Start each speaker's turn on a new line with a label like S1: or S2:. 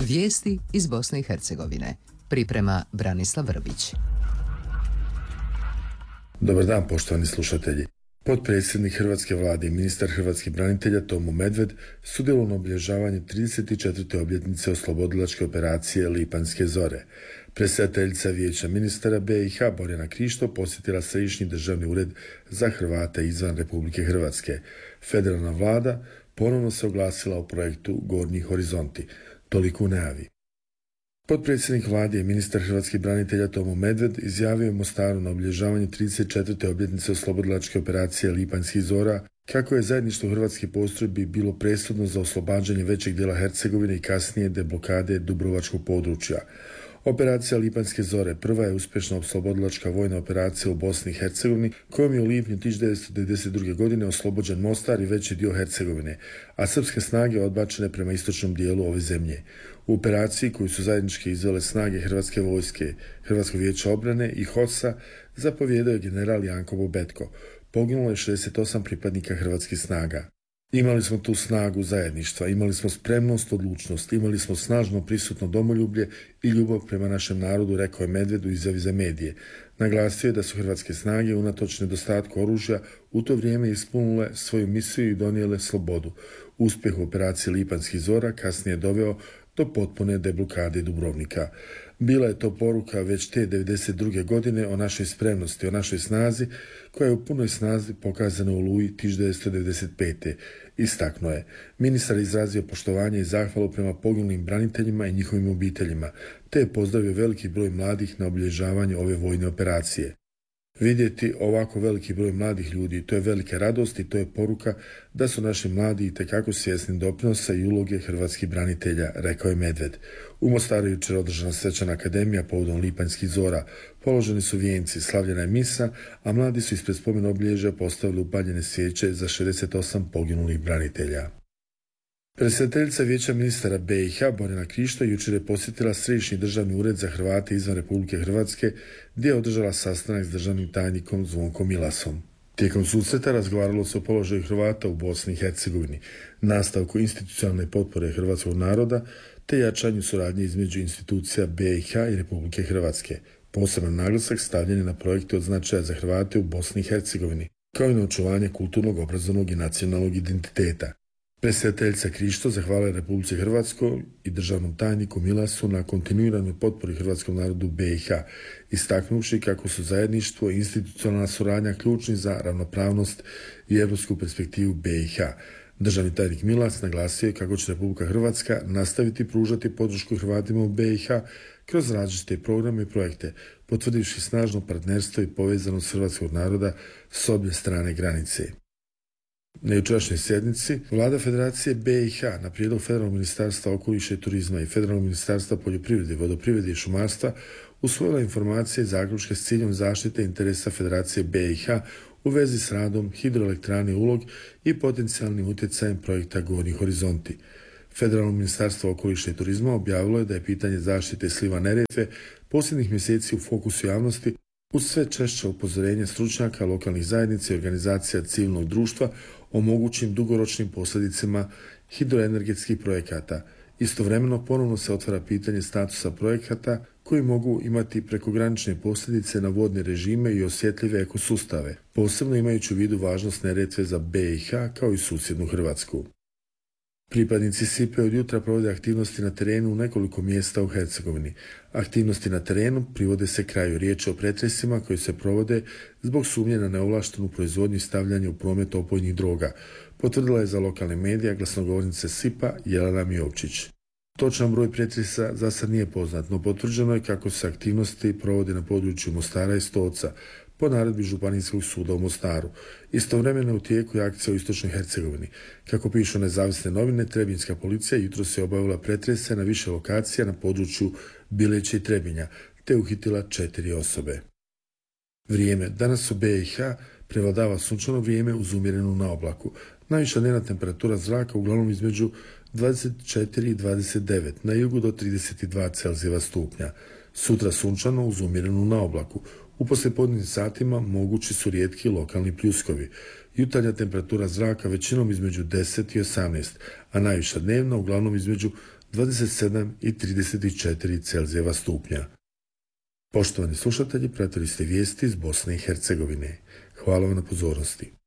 S1: Vijesti iz Bosne i Hercegovine. Priprema Branislav Vrbić.
S2: Dobar dan, poštovani slušatelji. Potpredsjednik Hrvatske vlade i ministar hrvatskih branitelja Tomo Medved sudjelovao na obilježavanju 34. obljetnice oslobodilačke operacije Lipanjske zore. Predsjedateljica Vijeća ministara BiH Borjana Krišto posjetila Središnji državni ured za Hrvate izvan Republike Hrvatske. Federalna vlada ponovno se oglasila o projektu Gornji horizonti. Toliko u najavi. Potpredsjednik vlade i ministar hrvatskih branitelja Tomo Medved izjavio je u Mostaru na obilježavanju 34. obljetnice oslobodilačke operacije Lipanjskih zora kako je zajedništvo hrvatskih postrojbi bilo presudno za oslobađanje većeg dijela Hercegovine i kasnije deblokade Dubrovačkog područja. Operacija Lipanjske zore prva je uspješna oslobodilačka vojna operacija u Bosni i Hercegovini kojom je u lipnju 1992. godine oslobođen Mostar i veći dio Hercegovine, a srpske snage odbačene prema istočnom dijelu ove zemlje. U operaciji koju su zajednički izvele snage Hrvatske vojske, Hrvatskog vijeća obrane i HOS-a zapovjedao je general Janko Bobetko. Poginulo je 68 pripadnika hrvatskih snaga. Imali smo tu snagu zajedništva, imali smo spremnost, odlučnost, imali smo snažno prisutno domoljublje i ljubav prema našem narodu, rekao je Medved u izjavi za medije. Naglasio je da su hrvatske snage unatoč nedostatku oružja u to vrijeme ispunile svoju misiju i donijele slobodu. Uspjeh u operaciji Lipanjskih zora kasnije je doveo do potpune deblokade Dubrovnika. Bila je to poruka već te 1992. godine o našoj spremnosti, o našoj snazi, koja je u punoj snazi pokazana u Oluji 1995. Istaknuo je. Ministar izrazio poštovanje i zahvalu prema poginulim braniteljima i njihovim obiteljima, te je pozdravio veliki broj mladih na obilježavanju ove vojne operacije. Vidjeti ovako veliki broj mladih ljudi, to je velika radost i to je poruka da su naši mladi itekako svjesni doprinosa i uloge hrvatskih branitelja, rekao je Medved. U Mostaru je jučer održana svečana akademija povodom Lipanjskih zora. Položeni su vijenci, slavljena je misa, a mladi su ispred spomen obilježja postavili upaljene svijeće za 68 poginulih branitelja. Predsjedateljica Vijeća ministara BiH Borjana Krišto jučer je posjetila Središnji državni ured za Hrvate izvan Republike Hrvatske gdje je održala sastanak s državnim tajnikom Zvonkom Milasom. Tijekom susreta razgovaralo se o položaju Hrvata u Bosni i Hercegovini, nastavku institucionalne potpore hrvatskog naroda te jačanju suradnje između institucija BiH i Republike Hrvatske. Poseban naglasak stavljen je na projekte od značaja za Hrvate u Bosni i Hercegovini, kao i na očuvanje kulturnog, obrazovnog i nacionalnog identiteta. Predsjedateljica Krišto zahvalila je Republici Hrvatskoj i državnom tajniku Milasu na kontinuiranoj potpori hrvatskom narodu BiH, istaknuvši kako su zajedništvo i institucionalna suradnja ključni za ravnopravnost i europsku perspektivu BiH. Državni tajnik Milas naglasio je kako će Republika Hrvatska nastaviti pružati podršku Hrvatima u BiH kroz različite programe i projekte, potvrdivši snažno partnerstvo i povezanost hrvatskog naroda s obje strane granice. Na jučerašnjoj sjednici Vlada Federacije BiH na prijedlog Federalnog ministarstva okoliša i turizma i Federalnog ministarstva poljoprivrede, vodoprivrede i šumarstva usvojila informacije i zaključke s ciljem zaštite interesa Federacije BiH u vezi s radom hidroelektrane Ulog i potencijalnim utjecajem projekta Gornji horizonti. Federalno ministarstvo okoliša i turizma objavilo je da je pitanje zaštite sliva Neretve posljednjih mjeseci u fokusu javnosti uz sve češće upozorenje stručnjaka, lokalnih zajednica i organizacija civilnog društva o mogućim dugoročnim posljedicama hidroenergetskih projekata. Istovremeno ponovno se otvara pitanje statusa projekata koji mogu imati prekogranične posljedice na vodne režime i osjetljive ekosustave, posebno imajući u vidu važnost Neretve za BiH kao i susjednu Hrvatsku. Pripadnici SIPA od jutra provode aktivnosti na terenu u nekoliko mjesta u Hercegovini. Aktivnosti na terenu privode se kraju. Riječ je o pretresima koji se provode zbog sumnje na neovlaštenu proizvodnju i stavljanje u promet opojnih droga, potvrdila je za lokalne medije glasnogovornica SIPA Jelena Miovčić. Točan broj pretresa za sad nije poznat, no potvrđeno je kako se aktivnosti provode na području Mostara i Stoca, po naredbi Županijskog suda u Mostaru. Istovremeno u tijeku je akcija u istočnoj Hercegovini. Kako pišu nezavisne novine, Trebinjska policija jutros je obavila pretrese na više lokacija na području Bileća i Trebinja, te uhitila 4 osobe. Vrijeme. Danas u BiH prevladava sunčano vrijeme uz umjerenu naoblaku. Najviša dnevna temperatura zraka uglavnom između 24 i 29, na jugu do 32 Celzijeva stupnja. Sutra sunčano uz umjerenu naoblaku. U poslijepodnevnim satima mogući su rijetki lokalni pljuskovi. Jutarnja temperatura zraka većinom između 10 i 18, a najviša dnevna uglavnom između 27 i 34 Celzijeva stupnja. Poštovani slušatelji, pratili ste vijesti iz Bosne i Hercegovine. Hvala vam na pozornosti.